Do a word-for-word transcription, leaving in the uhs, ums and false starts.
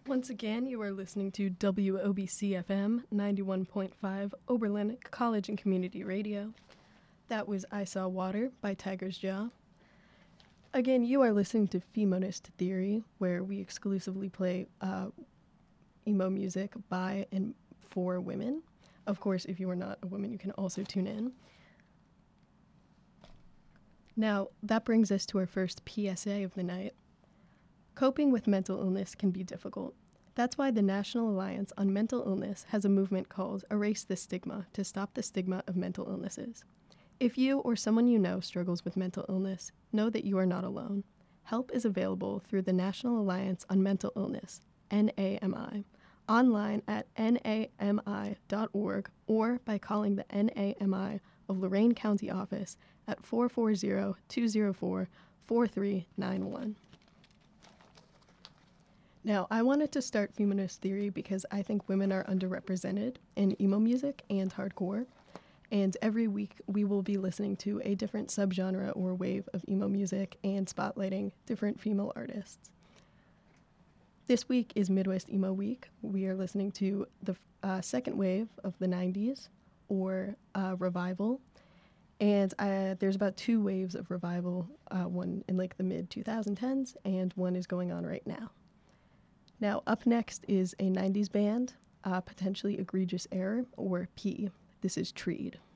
Once again, you are listening to W O B C F M ninety-one point five Oberlin College and Community Radio. That was I Saw Water by Tiger's Jaw. Again, you are listening to Feminist Theory, where we exclusively play uh, emo music by and for women. Of course, if you are not a woman, you can also tune in. Now, that brings us to our first P S A of the night. Coping with mental illness can be difficult. That's why the National Alliance on Mental Illness has a movement called Erase the Stigma to stop the stigma of mental illnesses. If you or someone you know struggles with mental illness, know that you are not alone. Help is available through the National Alliance on Mental Illness, N A M I, online at N A M I dot org or by calling the N A M I of Lorain County office at four four zero, two zero four, four three nine one. Now, I wanted to start Feminist Theory because I think women are underrepresented in emo music and hardcore, and every week we will be listening to a different subgenre or wave of emo music and spotlighting different female artists. This week is Midwest Emo Week. We are listening to the uh, second wave of the nineties, or uh, revival, and uh, there's about two waves of revival, uh, one in like the mid twenty tens, and one is going on right now. Now, up next is a nineties band, uh, Potentially Egregious Error, or P. This is Treed.